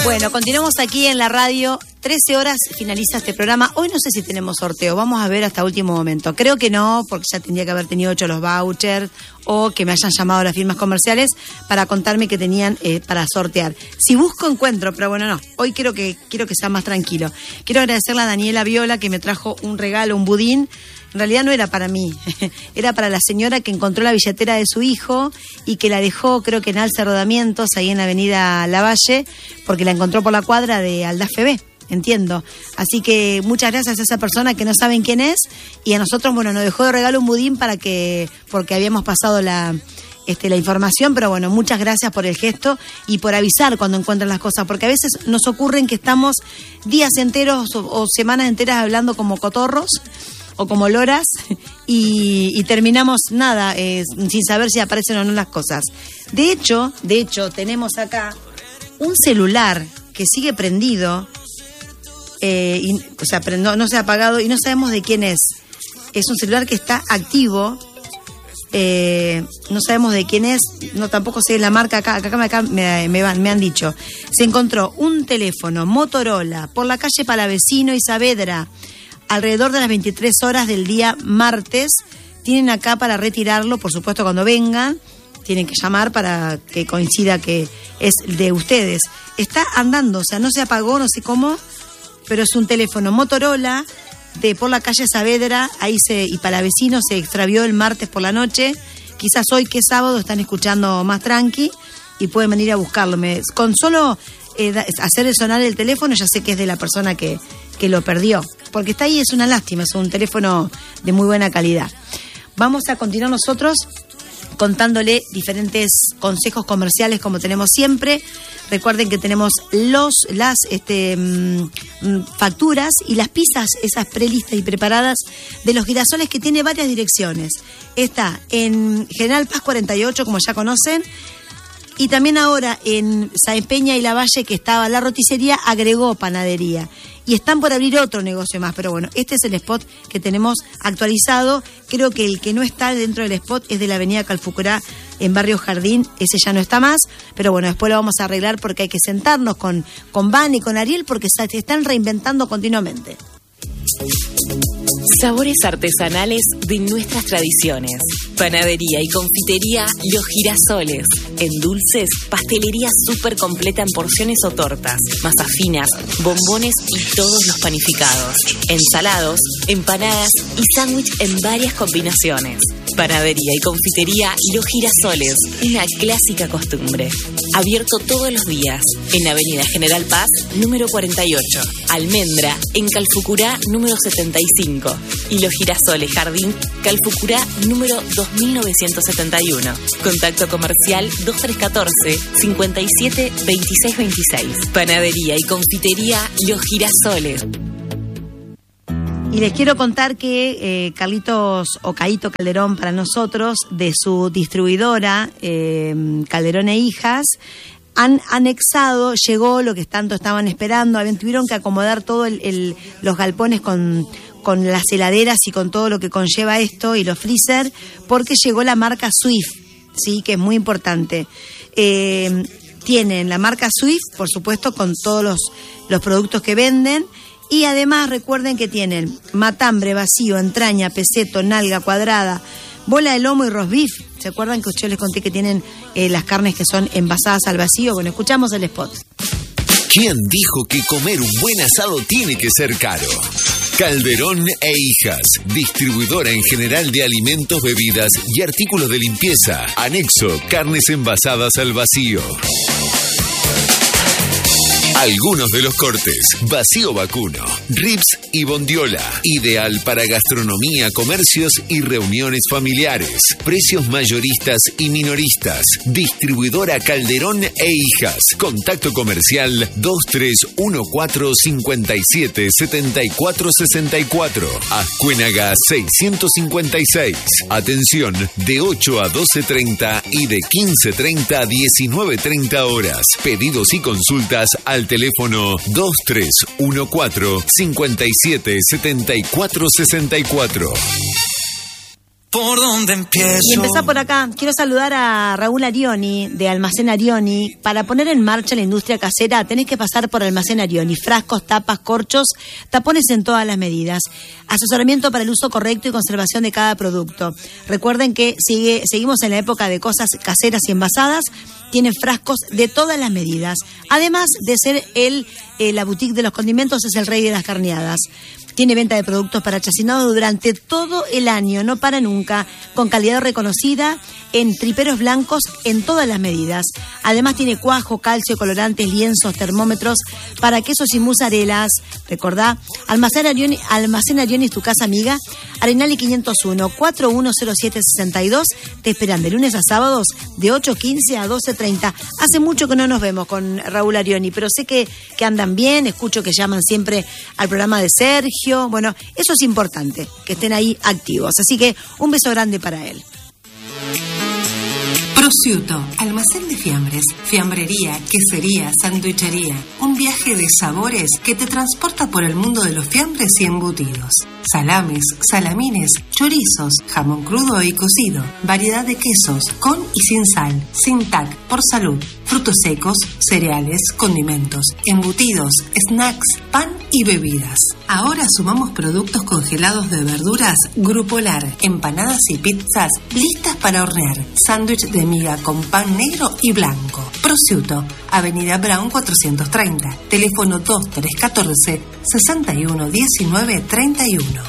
Bueno, continuamos aquí en la radio. 13 horas finaliza este programa. Hoy no sé si tenemos sorteo. Vamos a ver hasta último momento. Creo que no, porque ya tendría que haber tenido 8 los vouchers o que me hayan llamado las firmas comerciales para contarme que tenían para sortear. Si busco, encuentro, pero bueno, no. Hoy quiero que sea más tranquilo. Quiero agradecerle a Daniela Viola que me trajo un regalo, un budín. En realidad no era para mí, era para la señora que encontró la billetera de su hijo y que la dejó, creo que en Alce Rodamientos, ahí en la avenida Lavalle, porque la encontró por la cuadra de Aldaz FB, entiendo. Así que muchas gracias a esa persona que no saben quién es, y a nosotros, bueno, nos dejó de regalo un budín porque habíamos pasado la información, pero bueno, muchas gracias por el gesto y por avisar cuando encuentran las cosas, porque a veces nos ocurren que estamos días enteros o semanas enteras hablando como cotorros, o como loras, y terminamos nada, sin saber si aparecen o no las cosas. De hecho, tenemos acá un celular que sigue prendido, no se ha apagado y no sabemos de quién es. Es un celular que está activo, no sabemos de quién es, no tampoco sé la marca, acá me han dicho. Se encontró un teléfono Motorola por la calle Palavecino y Saavedra, alrededor de las 23 horas del día martes. Tienen acá para retirarlo, por supuesto, cuando vengan. Tienen que llamar para que coincida que es de ustedes. Está andando, o sea, no se apagó, no sé cómo, pero es un teléfono Motorola por la calle Saavedra, y Palavecino, se extravió el martes por la noche. Quizás hoy, que es sábado, están escuchando más tranqui y pueden venir a buscarlo. Con solo hacer sonar el teléfono ya sé que es de la persona que lo perdió, porque está ahí. Es una lástima, es un teléfono de muy buena calidad. Vamos a continuar nosotros contándole diferentes consejos comerciales como tenemos siempre. Recuerden que tenemos las facturas y las pizzas, esas prelistas y preparadas de los girasoles, que tiene varias direcciones. Está en General Paz 48, como ya conocen, y también ahora en Sáenz Peña y Lavalle, que estaba la roticería, agregó panadería. Y están por abrir otro negocio más, pero bueno, este es el spot que tenemos actualizado. Creo que el que no está dentro del spot es de la avenida Calfucurá, en Barrio Jardín. Ese ya no está más, pero bueno, después lo vamos a arreglar porque hay que sentarnos con Van y con Ariel, porque se están reinventando continuamente. Sabores artesanales de nuestras tradiciones. Panadería y confitería Los Girasoles. En dulces, pastelería súper completa en porciones o tortas, masas finas, bombones y todos los panificados. Ensalados, empanadas y sándwich en varias combinaciones. Panadería y confitería Los Girasoles. Una clásica costumbre. Abierto todos los días. En Avenida General Paz, número 48. Almendra, en Calfucurá, número 75. Y Los Girasoles Jardín, Calfucurá, número 2971. Contacto comercial 2314-572626. Panadería y confitería Los Girasoles. Y les quiero contar que Carlitos o Caíto Calderón, para nosotros, de su distribuidora Calderón e Hijas, han anexado, llegó lo que tanto estaban esperando. Tuvieron que acomodar todos los galpones con las heladeras y con todo lo que conlleva esto, y los freezer, porque llegó la marca Swift, sí, que es muy importante. Tienen la marca Swift, por supuesto, con todos los productos que venden. Y además recuerden que tienen matambre, vacío, entraña, peseto, nalga cuadrada, bola de lomo y roast beef. ¿Se acuerdan que yo les conté que tienen las carnes que son envasadas al vacío? Bueno, escuchamos el spot. ¿Quién dijo que comer un buen asado tiene que ser caro? Calderón e Hijas, distribuidora en general de alimentos, bebidas y artículos de limpieza. Anexo, carnes envasadas al vacío. Algunos de los cortes: vacío vacuno, ribs y bondiola. Ideal para gastronomía, comercios y reuniones familiares. Precios mayoristas y minoristas. Distribuidora Calderón e Hijas. Contacto comercial 2314-577464. Azcuénaga 656. Atención de 8 a 12:30 y de 15:30 a 19:30 horas. Pedidos y consultas al teléfono 2314-577464. ¿Por dónde empiezo? Y empezá por acá. Quiero saludar a Raúl Arioni, de Almacén Arioni. Para poner en marcha la industria casera, tenés que pasar por Almacén Arioni. Frascos, tapas, corchos, tapones en todas las medidas. Asesoramiento para el uso correcto y conservación de cada producto. Recuerden que seguimos en la época de cosas caseras y envasadas. Tienen frascos de todas las medidas. Además de ser la boutique de los condimentos, es el rey de las carneadas. Tiene venta de productos para chacinado durante todo el año, no para nunca, con calidad reconocida, en triperos blancos en todas las medidas. Además tiene cuajo, calcio, colorantes, lienzos, termómetros para quesos y mozzarellas. Recordá, Almacén Arioni es tu casa amiga. Arenal 501 410762. Te esperan de lunes a sábados de 8:15 a 12:30. Hace mucho que no nos vemos con Raúl Arioni, pero sé que andan bien. Escucho que llaman siempre al programa de Sergio. Bueno, eso es importante, que estén ahí activos. Así que un beso grande para él. Prosciutto, almacén de fiambres, fiambrería, quesería, sanduichería. Un viaje de sabores que te transporta por el mundo de los fiambres y embutidos. Salames, salamines, chorizos, jamón crudo y cocido, variedad de quesos, con y sin sal, sin TAC, por salud, frutos secos, cereales, condimentos, embutidos, snacks, pan y bebidas. Ahora sumamos productos congelados de verduras Grupolar, empanadas y pizzas listas para hornear, sándwich de miga con pan negro y blanco. Prosciutto, Avenida Brown 430, teléfono 2314 61 19 31.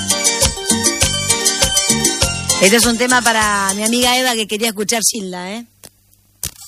Este es un tema para mi amiga Eva que quería escuchar Gilda,